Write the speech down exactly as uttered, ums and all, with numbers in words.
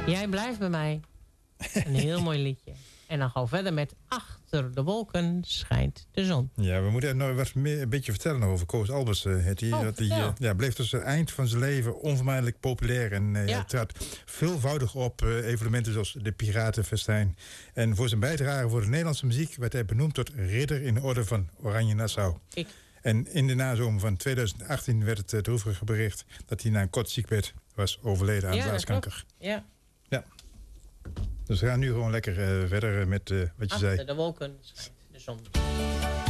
Jij blijft bij mij. Een heel mooi liedje. En dan gaan we verder met Achter de wolken schijnt de zon. Ja, we moeten nog wat meer, een beetje vertellen over Koos Albers. Uh, het, die, oh, dat die, uh, ja, bleef tot het eind van zijn leven onvermijdelijk populair. En uh, ja. hij trad veelvoudig op uh, evenementen zoals de Piratenfestijn. En voor zijn bijdrage voor de Nederlandse muziek werd hij benoemd tot ridder in de orde van Oranje Nassau. Ik. En in de nazomer van tweeduizend achttien werd het uh, droevige bericht dat hij na een kort ziekbed was overleden aan ja, blaaskanker. Ja. Ja. Dus we gaan nu gewoon lekker uh, verder met uh, wat je Achter zei. Achter de wolken schijnt de zon.